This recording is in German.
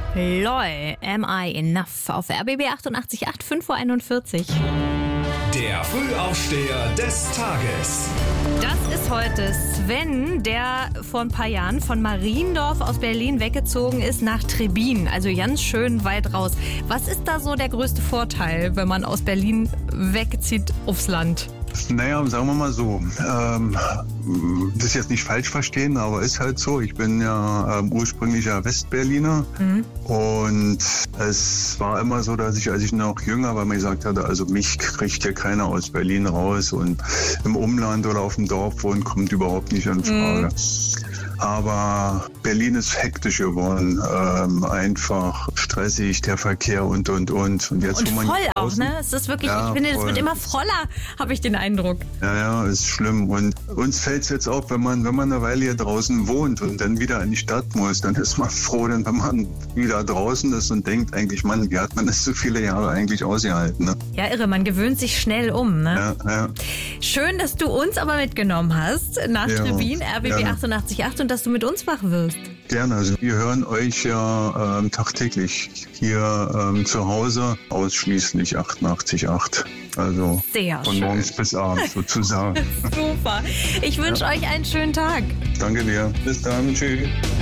Loi, Am I Enough auf RBB 88.8, 5:41 Uhr. Der Frühaufsteher des Tages. Das ist heute Sven, der vor ein paar Jahren von Mariendorf aus Berlin weggezogen ist nach Trebin, also ganz schön weit raus. Was ist da so der größte Vorteil, wenn man aus Berlin wegzieht aufs Land? Naja, sagen wir mal so, das jetzt nicht falsch verstehen, aber ist halt so. Ich bin ja ursprünglicher Westberliner und es war immer so, dass ich, als ich noch jünger war, mir gesagt hatte, also mich kriegt ja keiner aus Berlin raus und im Umland oder auf dem Dorf wohnen kommt überhaupt nicht in Frage. Aber Berlin ist hektisch geworden, einfach stressig, der Verkehr und. Und jetzt, Und wo man voll auch, draußen, ne? Es ist wirklich, ja, ich finde, es voll. wird immer voller, habe ich den Eindruck. Ja, ist schlimm. Und uns fällt es jetzt auch, wenn man eine Weile hier draußen wohnt und dann wieder in die Stadt muss, dann ist man froh, denn wenn man wieder draußen ist und denkt eigentlich, Mann, wie hat man das so viele Jahre eigentlich ausgehalten, ne? Ja, irre, man gewöhnt sich schnell um, ne? Ja. Schön, dass du uns aber mitgenommen hast nach Ja, Trebin, RBB gerne. 88.8 und dass du mit uns wach wirst. Gerne. Also wir hören euch ja tagtäglich hier zu Hause, ausschließlich 88.8. Also Sehr von schön. morgens bis abends sozusagen. Super. Ich wünsche euch einen schönen Tag. Danke dir. Bis dann. Tschüss.